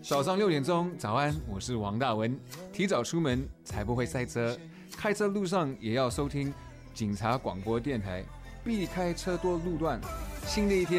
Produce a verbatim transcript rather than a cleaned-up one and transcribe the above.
早上六点钟，早安，我是王大文。提早出门才不会塞车，开车路上也要收听警察广播电台，避开车多路段。新的一天。